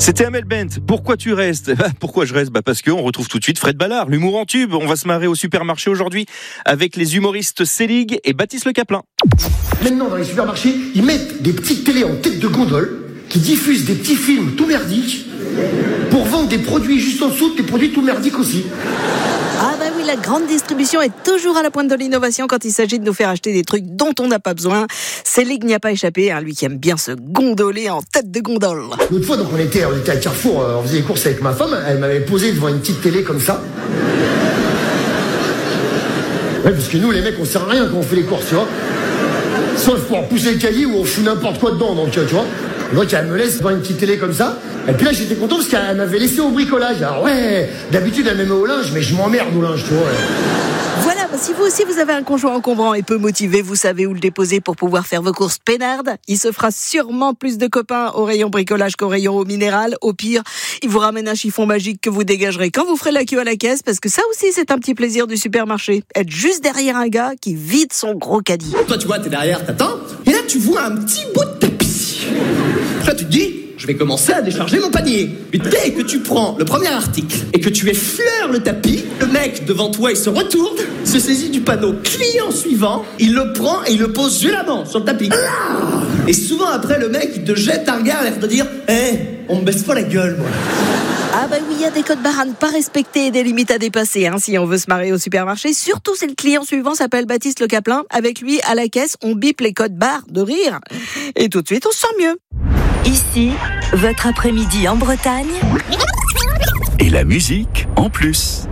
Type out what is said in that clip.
C'était Amel Bent. Pourquoi tu restes ? Pourquoi je reste ? Parce qu'on retrouve tout de suite Fred Ballard, l'humour en tube. On va se marrer au supermarché aujourd'hui avec les humoristes Selig et Baptiste Le Caplin. Maintenant, dans les supermarchés, ils mettent des petites télés en tête de gondole qui diffusent des petits films tout merdiques pour vendre des produits juste en dessous, des produits tout merdiques aussi. Ah bah oui, la grande distribution est toujours à la pointe de l'innovation quand il s'agit de nous faire acheter des trucs dont on n'a pas besoin. Selig n'y a pas échappé, lui qui aime bien se gondoler en tête de gondole. L'autre fois, donc, on était à Carrefour, on faisait les courses avec ma femme, elle m'avait posé devant une petite télé comme ça. Ouais, parce que nous, les mecs, on sert à rien quand on fait les courses, tu vois. Sauf pour pousser le cahier où on fout n'importe quoi dedans, donc tu vois. Donc elle me laisse devant une petite télé comme ça. Et puis là, j'étais content parce qu'elle m'avait laissé au bricolage. Alors ouais, d'habitude, elle me met au linge, mais je m'emmerde au linge, tu vois. Voilà, si vous aussi vous avez un conjoint encombrant et peu motivé, vous savez où le déposer pour pouvoir faire vos courses peinardes. Il se fera sûrement plus de copains au rayon bricolage qu'au rayon eau minérale. Au pire, il vous ramène un chiffon magique que vous dégagerez quand vous ferez la queue à la caisse, parce que ça aussi, c'est un petit plaisir du supermarché. Être juste derrière un gars qui vide son gros caddie. Toi, tu vois, t'es derrière, t'attends, et là, tu vois un petit bout de tapis. Là, tu te dis, je vais commencer à décharger mon panier. Et dès que tu prends le premier article et que tu effleures le tapis, le mec devant toi, il se retourne, se saisit du panneau client suivant, il le prend et il le pose violemment sur le tapis. Et souvent après, le mec, il te jette un regard et il te dire, on me baisse pas la gueule, moi. Ah bah oui, il y a des codes barres à ne pas respecter et des limites à dépasser, si on veut se marrer au supermarché. Surtout si le client suivant s'appelle Baptiste Le Caplin. Avec lui, à la caisse, on bip les codes barres de rire. Et tout de suite, on se sent mieux. Ici, votre après-midi en Bretagne. Et la musique en plus.